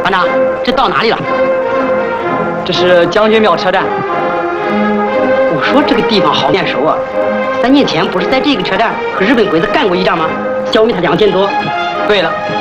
团长，这到哪里了？ 这是将军庙车站。 我说这个地方好面熟啊！3年前不是在这个车站和日本鬼子干过一仗吗？消灭他2000多。 对了，